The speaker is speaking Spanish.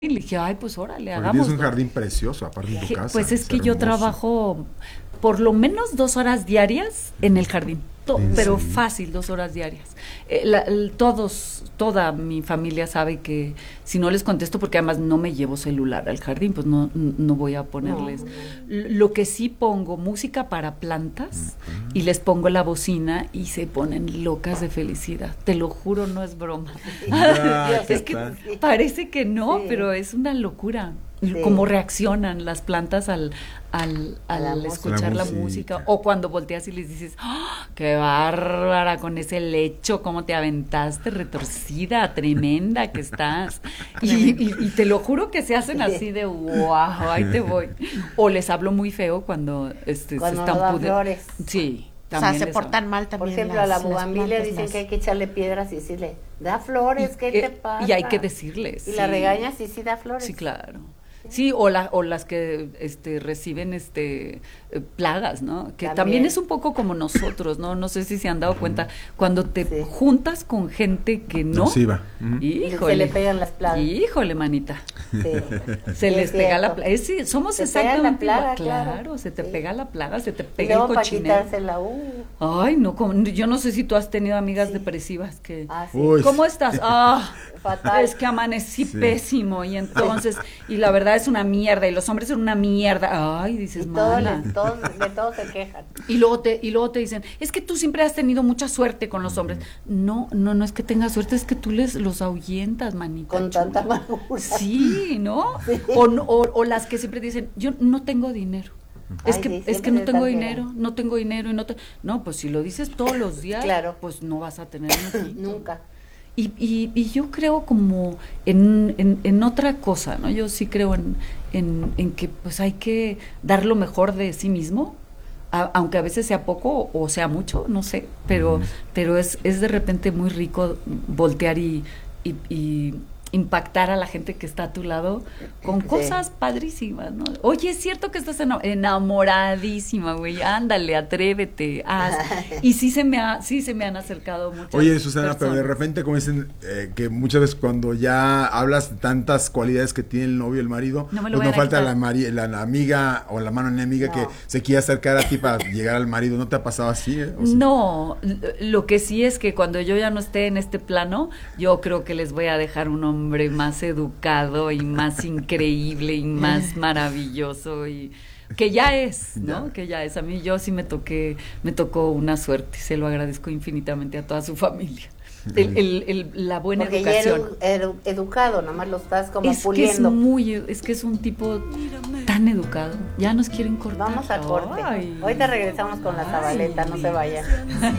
Y le dije, ay, pues órale, Porque tienes un hagámoslo. jardín precioso, aparte de tu casa. Pues es que yo hermoso. trabajo por lo menos 2 horas diarias en el jardín, ¿En pero serio? fácil, 2 horas diarias. Toda mi familia sabe que si no les contesto, porque además no me llevo celular al jardín, pues no voy a ponerles. Lo que sí pongo música para plantas y les pongo la bocina y se ponen locas de felicidad. Te lo juro, no es broma. Ya, ¿qué Es que tal? parece que no, Sí. pero es una locura. Sí. Cómo reaccionan las plantas al escuchar la música. música, o cuando volteas y les dices, ¡ah, qué bárbara con ese lecho, cómo te aventaste, retorcida, tremenda que estás! Y te lo juro que se hacen así de, wow, ahí te voy. O les hablo muy feo cuando, se Cuando están no dan pude- flores. Sí, O sea, también se les portan hablo. mal también. Por ejemplo, a la las bugambilia plantas, dicen las- que hay que echarle piedras y decirle, da flores, ¿qué te pasa? Y hay que decirles. Y la sí. regañas y sí da flores. Sí, claro. Sí, o las que reciben plagas, ¿no? Que también es un poco como nosotros, ¿no? No sé si se han dado cuenta, cuando te Sí. juntas con gente que no, Nociva. híjole, Se le pegan las plagas. híjole, manita, Sí. se Sí, les es pega la cierto. plaga. Sí, somos Se pega exactamente la plaga, igual. claro. Se te Sí. pega la plaga, se te Y pega el luego para cochinero. quitársela, Ay, no, yo no sé si tú has tenido amigas Sí. depresivas que... sí. Uy. ¿Cómo estás? Ah, Fatal. es que amanecí Sí. pésimo y entonces, y la verdad es una mierda y los hombres son una mierda. Ay, dices, Y mala. de todo se quejan. Y luego te dicen, es que tú siempre has tenido mucha suerte con los hombres. No es que tengas suerte, es que tú los ahuyentas, manita. Con chula. tanta amargura. Sí, ¿no? Sí. O las que siempre dicen, yo no tengo dinero. Es Ay, que, sí, es que siempre no se tengo están dinero, quejando. no tengo dinero y no, pues si lo dices todos los días, Claro. pues no vas a tener nunca. Nunca. Y yo creo como en otra cosa, ¿no? Yo sí creo en que pues hay que dar lo mejor de sí mismo, aunque a veces sea poco o sea mucho, no sé, pero es de repente muy rico voltear y impactar a la gente que está a tu lado con Sí. cosas padrísimas, ¿no? Oye, es cierto que estás enamoradísima, güey, ándale, atrévete, haz. Y sí se me han acercado muchas Oye, Susana, pero de personas. repente, como dicen, que muchas veces cuando ya hablas de tantas cualidades que tiene el novio y el marido, No me lo pues no vayan a falta quitar. la amiga o la mano enemiga No. que se quiere acercar a ti para llegar al marido. ¿No te ha pasado así? ¿O sí? No, lo que sí es que cuando yo ya no esté en este plano, yo creo que les voy a dejar un hombre más educado y más increíble y más maravilloso y que ya es, ¿no? Ya. Que ya es. A mí yo sí me tocó una suerte, se lo agradezco infinitamente a toda su familia. La buena Porque ya educación. educado, nomás lo estás como Es que puliendo. es que es un tipo tan educado. Ya nos quieren cortar. Vamos a corte. Ay. Ahorita regresamos con la Zabaleta, no se vayan.